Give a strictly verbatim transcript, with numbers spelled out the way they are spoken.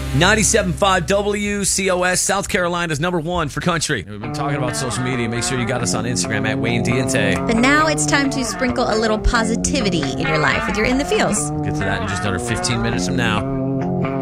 ninety-seven point five W C O S, South Carolina's number one for country. We've been talking about social media. Make sure you got us on Instagram at Wayne Diente. But now it's time to sprinkle a little positivity in your life with your In the Feels. We'll get to that in just under fifteen minutes from now.